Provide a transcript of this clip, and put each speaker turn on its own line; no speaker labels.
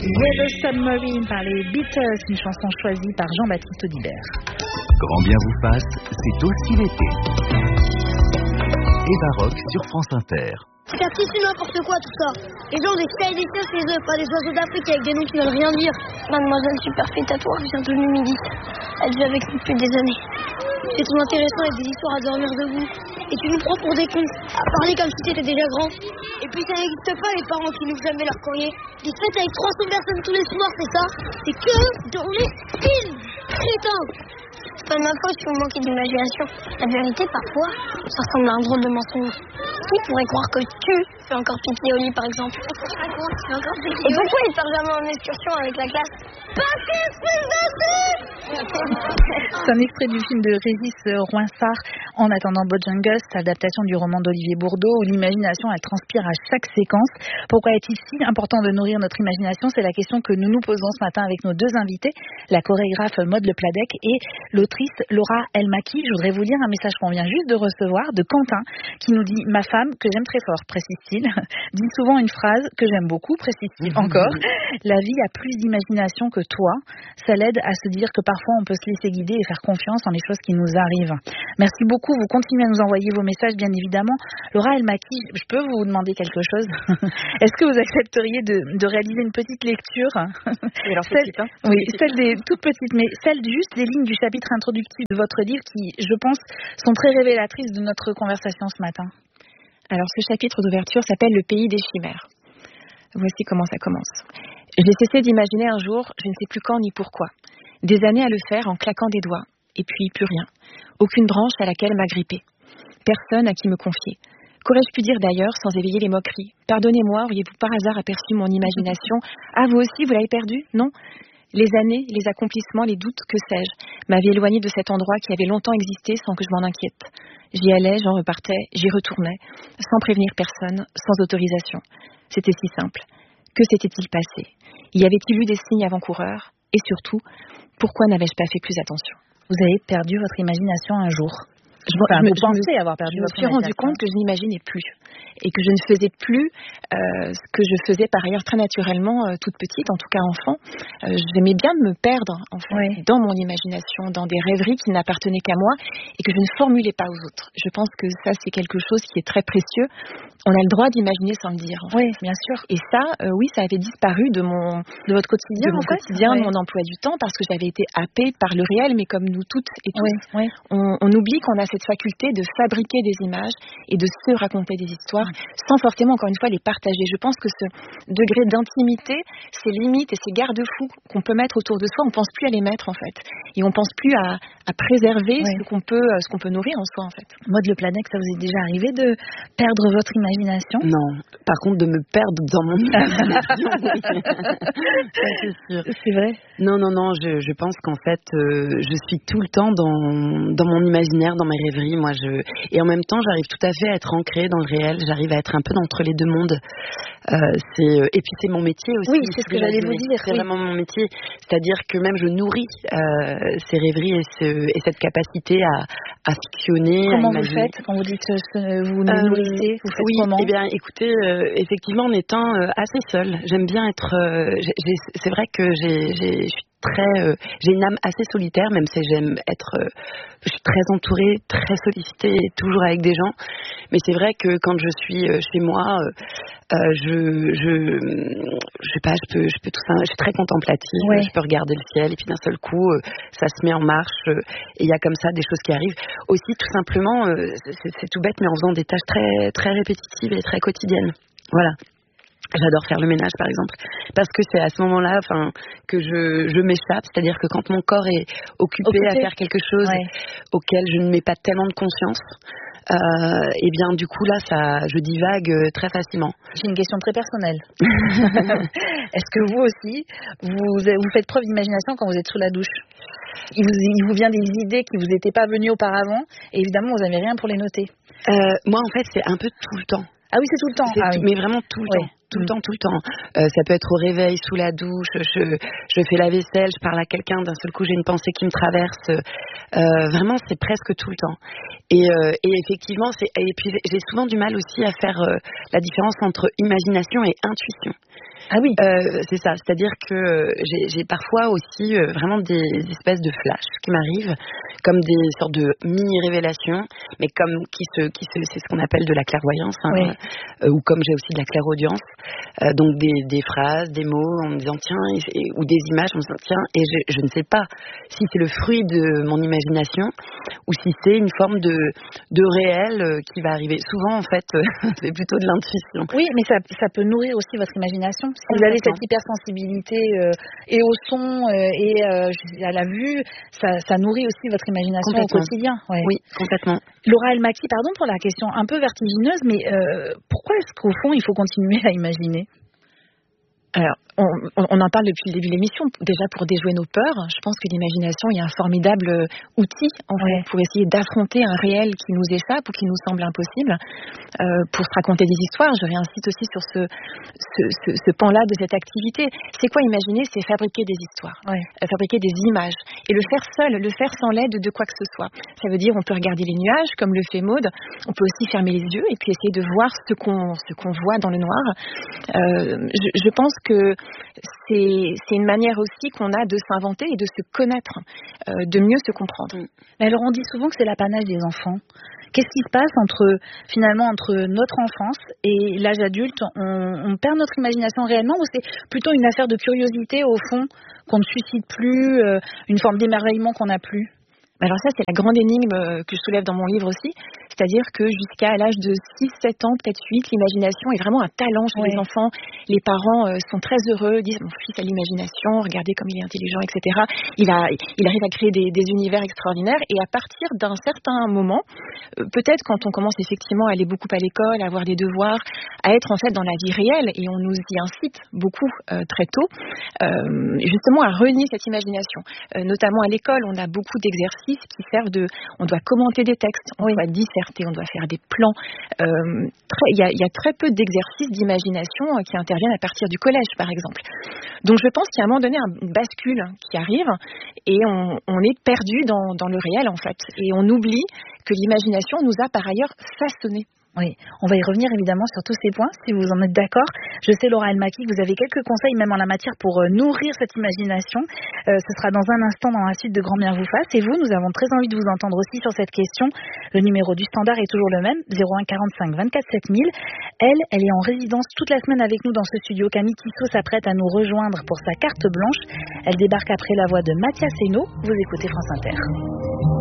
Yellow Submarine par les Beatles, une chanson choisie par Jean-Baptiste Audibert.
Grand bien vous fasse, c'est aussi l'été. Et Baroque sur France Inter.
C'est artiste, c'est n'importe quoi tout ça. Les gens ont des sky-dessins chez eux, pas des oiseaux d'Afrique avec des noms qui veulent rien dire. Mademoiselle Superfait Tatouage vient de Numidie. Elle vit avec nous depuis des années. C'est tout intéressant avec des histoires à dormir debout. Et tu nous prends pour des cons, à parler comme si t'étais déjà grand. Et puis ça n'existe pas les parents qui n'ouvrent jamais leur courrier. Ils se fêtent avec 300 personnes tous les soirs, c'est ça? C'est que dans les films. Crétin. C'est pas de ma faute si vous manquez d'imagination. La vérité, parfois, ça ressemble à un drôle de mensonge. Qui pourrait croire que tu fais encore pipi au lit, par exemple? Et pourquoi il part jamais en excursion avec la classe? Parce que
c'est un extrait du film de Régis Roinsart, En attendant Bojangles, adaptation du roman d'Olivier Bourdeau, où l'imagination, elle transpire à chaque séquence. Pourquoi est-il si important de nourrir notre imagination? C'est la question que nous nous posons ce matin avec nos deux invités, la chorégraphe Maude Le Pladec et l'autrice Laura Elmaki. Je voudrais vous lire un message qu'on vient juste de recevoir de Quentin, qui nous dit: ma femme, que j'aime très fort, précise-t-il, dit souvent une phrase que j'aime beaucoup, précise-t-il encore. La vie a plus d'imagination que toi. Ça l'aide à se dire que parfois on peut se laisser guider et faire confiance en les choses qui nous arrivent. Merci beaucoup. Vous continuez à nous envoyer vos messages, bien évidemment. Laura Elmaki, je peux vous demander quelque chose? Est-ce que vous accepteriez de réaliser une petite lecture?
Alors,
celle des toutes petites, mais celle juste des lignes du chapitre introductif de votre livre qui, je pense, sont très révélatrices de notre conversation ce matin.
Alors, ce chapitre d'ouverture s'appelle Le pays des chimères. Voici comment ça commence. J'ai cessé d'imaginer un jour, je ne sais plus quand ni pourquoi. Des années à le faire en claquant des doigts. Et puis plus rien. Aucune branche à laquelle m'agripper. Personne à qui me confier. Qu'aurais-je pu dire d'ailleurs sans éveiller les moqueries? Pardonnez-moi, auriez-vous par hasard aperçu mon imagination? Ah, vous aussi, vous l'avez perdue? Non? Les années, les accomplissements, les doutes, que sais-je, m'avaient éloigné de cet endroit qui avait longtemps existé sans que je m'en inquiète. J'y allais, j'en repartais, j'y retournais, sans prévenir personne, sans autorisation. C'était si simple. Que s'était-il passé? Y avait-il eu des signes avant-coureurs? Et surtout, pourquoi n'avais-je pas fait plus attention?
Vous avez perdu votre imagination un jour.
Je me suis rendu compte que je n'imaginais plus et que je ne faisais plus ce que je faisais par ailleurs très naturellement toute petite, en tout cas enfant. J'aimais bien me perdre en fait, dans mon imagination, dans des rêveries qui n'appartenaient qu'à moi et que je ne formulais pas aux autres. Je pense que ça c'est quelque chose qui est très précieux. On a le droit d'imaginer sans le dire. En fait.
Oui, bien sûr.
Et ça, ça avait disparu de votre quotidien, de mon emploi du temps, parce que j'avais été happée par le réel, mais comme nous toutes et tous, on oublie qu'on a cette faculté de fabriquer des images et de se raconter des histoires sans forcément, encore une fois, les partager. Je pense que ce degré d'intimité, ces limites et ces garde-fous qu'on peut mettre autour de soi, on ne pense plus à les mettre en fait. Et on ne pense plus à préserver ce qu'on peut nourrir en soi en fait.
Maude Le Pladec, ça vous est déjà arrivé de perdre votre imagination?
Non. Par contre, de me perdre dans mon imagination. Ça, c'est sûr.
C'est vrai?
Non. Je pense qu'en fait, je suis tout le temps dans mon imaginaire, dans mes rêveries. Et en même temps, j'arrive tout à fait à être ancrée dans le réel. J'arrive à être un peu entre les deux mondes. Et puis c'est mon métier aussi.
Oui, c'est ce que j'allais vous dire.
C'est vraiment mon métier. C'est-à-dire que même je nourris ces rêveries et cette capacité à fictionner.
Comment vous faites quand vous dites vous nourrissez? Vous faites comment?
Eh bien, écoutez, effectivement, en étant assez seule, j'aime bien être. C'est vrai que je suis j'ai une âme assez solitaire, même si j'aime être. Je suis très entourée, très sollicitée, toujours avec des gens. Mais c'est vrai que quand je suis chez moi, je sais pas, je peux tout ça. Je suis très contemplative. Je peux regarder le ciel et puis d'un seul coup, ça se met en marche. Et il y a comme ça des choses qui arrivent. Aussi, tout simplement, c'est tout bête, mais en faisant des tâches très très répétitives et très quotidiennes. Voilà. J'adore faire le ménage, par exemple, parce que c'est à ce moment-là, que je m'échappe, c'est-à-dire que quand mon corps est occupé à faire quelque chose auquel je ne mets pas tellement de conscience, et bien du coup là, je divague très facilement.
J'ai une question très personnelle. Est-ce que vous aussi, vous faites preuve d'imagination quand vous êtes sous la douche? Il vous vient des idées qui vous étaient pas venues auparavant, et évidemment vous n'avez rien pour les noter.
Moi, en fait, c'est un peu tout le temps.
Ah oui, c'est tout le temps.
Mais vraiment tout le temps. Tout le temps. Ça peut être au réveil, sous la douche, je fais la vaisselle, je parle à quelqu'un, d'un seul coup j'ai une pensée qui me traverse. Vraiment, c'est presque tout le temps. Et effectivement, et puis j'ai souvent du mal aussi à faire la différence entre imagination et intuition.
Ah oui.
C'est ça, c'est-à-dire que j'ai parfois aussi vraiment des espèces de flashs qui m'arrivent, comme des sortes de mini-révélations, mais comme c'est ce qu'on appelle de la clairvoyance, ou comme j'ai aussi de la clairaudience, donc des phrases, des mots en me disant tiens, ou des images en me disant tiens, et je ne sais pas si c'est le fruit de mon imagination ou si c'est une forme de réel qui va arriver. Souvent en fait, c'est plutôt de l'intuition.
Oui, mais ça peut nourrir aussi votre imagination. Si vous avez cette hypersensibilité et au son et à la vue, ça nourrit aussi votre imagination au quotidien. Ouais.
Oui, complètement.
Laura El Maki, pardon pour la question un peu vertigineuse, mais pourquoi est-ce qu'au fond, il faut continuer à imaginer ?
Alors, on en parle depuis le début de l'émission, déjà pour déjouer nos peurs. Je pense que l'imagination est un formidable outil en fait, pour essayer d'affronter un réel qui nous échappe ou qui nous semble impossible, pour se raconter des histoires. Je réincite aussi sur ce pan-là de cette activité. C'est quoi imaginer ? C'est fabriquer des histoires, fabriquer des images, et le faire seul, le faire sans l'aide de quoi que ce soit. Ça veut dire on peut regarder les nuages comme le fait Maud, on peut aussi fermer les yeux et puis essayer de voir ce qu'on voit dans le noir. Je pense que c'est une manière aussi qu'on a de s'inventer et de se connaître, de mieux se comprendre.
Mais alors on dit souvent que c'est l'apanage des enfants. Qu'est-ce qui se passe entre notre enfance et l'âge adulte ? On perd notre imagination réellement, ou c'est plutôt une affaire de curiosité au fond qu'on ne suscite plus, une forme d'émerveillement qu'on n'a plus ?
Alors ça, c'est la grande énigme que je soulève dans mon livre aussi. C'est-à-dire que jusqu'à l'âge de 6-7 ans, peut-être 8, l'imagination est vraiment un talent chez les enfants. Les parents sont très heureux, disent « mon fils a l'imagination, regardez comme il est intelligent, etc. » Il arrive à créer des univers extraordinaires. Et à partir d'un certain moment, peut-être quand on commence effectivement à aller beaucoup à l'école, à avoir des devoirs, à être en fait dans la vie réelle, et on nous y incite beaucoup très tôt, justement à renier cette imagination. Notamment à l'école, on a beaucoup d'exercices qui servent on doit commenter des textes, on doit disserter, on doit faire des plans. Il y a très peu d'exercices d'imagination qui interviennent à partir du collège, par exemple. Donc je pense qu'il y a à un moment donné une bascule qui arrive et on est perdu dans le réel, en fait. Et on oublie que l'imagination nous a par ailleurs façonnés.
Oui, on va y revenir évidemment sur tous ces points, si vous en êtes d'accord. Je sais, Laura El Maki, que vous avez quelques conseils même en la matière pour nourrir cette imagination. Ce sera dans un instant dans la suite de Grand Bien vous fasse. Et vous, nous avons très envie de vous entendre aussi sur cette question. Le numéro du standard est toujours le même, 01 45 24 7000. Elle est en résidence toute la semaine avec nous dans ce studio. Camille Tissot s'apprête à nous rejoindre pour sa carte blanche. Elle débarque après la voix de Mathias Hainaut. Vous écoutez France Inter.